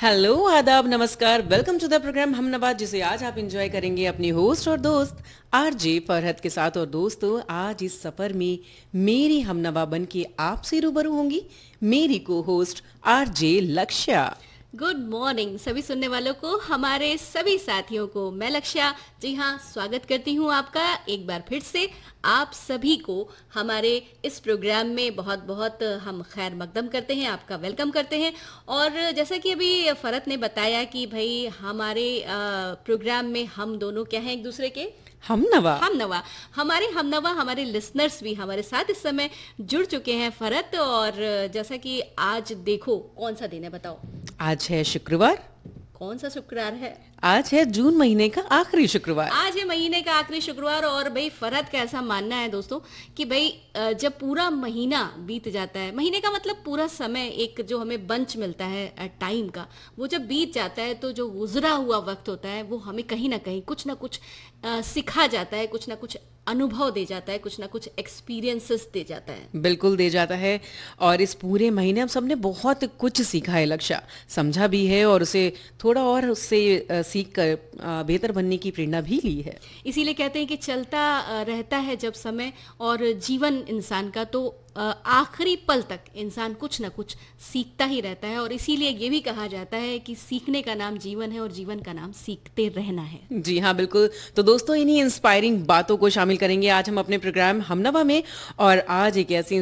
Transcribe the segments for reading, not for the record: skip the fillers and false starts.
Hello, आदाब, नमस्कार। Welcome to the programme हमनवाज, जिसे आज आप एंजॉय करेंगे अपनी होस्ट और दोस्त आरजे फरहत के साथ। और दोस्तों, आज इस सफर में मेरी हमनवा बन के आपसे रूबरू होंगी मेरी को होस्ट आरजे लक्ष्या। गुड मॉर्निंग सभी सुनने वालों को, हमारे सभी साथियों को। मैं लक्ष्या, जी हाँ, स्वागत करती हूँ आपका एक बार फिर से। आप सभी को हमारे इस प्रोग्राम में बहुत बहुत हम खैर मकदम करते हैं, आपका वेलकम करते हैं। और जैसा कि अभी फरहत ने बताया कि भाई हमारे प्रोग्राम में हम दोनों क्या हैं, एक दूसरे के हमनवा हमनवा हमारे लिसनर्स भी हमारे साथ इस समय जुड़ चुके हैं फरहत। और जैसा कि आज देखो कौन सा दिन है, बताओ। आज है शुक्रवार। कौन सा शुक्रवार है? आज है जून महीने का आखिरी शुक्रवार। आज है महीने का आखिरी शुक्रवार। और भाई फरहत का ऐसा मानना है दोस्तों कि भाई जब पूरा महीना बीत जाता है, महीने का मतलब पूरा समय, एक जो हमें बंच मिलता है टाइम का, वो जब बीत जाता है तो जो गुजरा हुआ वक्त होता है वो हमें कहीं ना कहीं कुछ ना कुछ सिखा जाता है, कुछ ना कुछ अनुभव दे जाता है, कुछ ना कुछ एक्सपीरियंसेस दे जाता है। बिल्कुल दे जाता है। और इस पूरे महीने हम सबने बहुत कुछ सीखा है लक्ष्य, समझा भी है और उसे थोड़ा और उससे सीख कर बेहतर बनने की प्रेरणा भी ली है। इसीलिए कहते हैं कि चलता रहता है जब समय, और जीवन इंसान का तो आखिरी पल तक इंसान कुछ ना कुछ सीखता ही रहता है। और इसीलिए ये भी कहा जाता है कि सीखने का नाम जीवन है और जीवन का नाम सीखते रहना है। जी हाँ, बिल्कुल। तो दोस्तों, इन्हीं इंस्पायरिंग बातों को शामिल करेंगे आज हम अपने प्रोग्राम हमनवा में। और आज एक ऐसी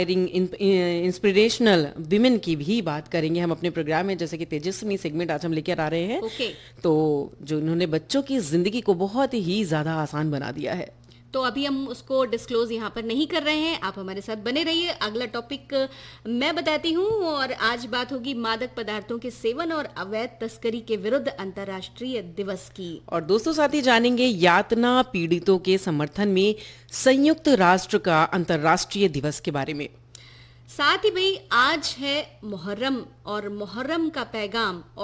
इंस्पिरेशनल विमेन की भी बात करेंगे हम अपने प्रोग्राम में, जैसे कि तेजस्विनी सेगमेंट आज हम लेकर आ रहे हैं। तो जो इन्होंने बच्चों की जिंदगी को बहुत ही ज्यादा आसान बना दिया है। तो अभी हम उसको डिस्क्लोज यहाँ पर नहीं कर रहे हैं, आप हमारे साथ बने रहिए। अगला टॉपिक मैं बताती हूँ। और आज बात होगी मादक पदार्थों के सेवन और अवैध तस्करी के विरुद्ध अंतर्राष्ट्रीय दिवस की। और दोस्तों, साथ ही जानेंगे यातना पीड़ितों के समर्थन में संयुक्त राष्ट्र का अंतर्राष्ट्रीय दिवस के बारे में। साथ ही भाई आज है मुहर्रम, और मुहर्रम का पैगाम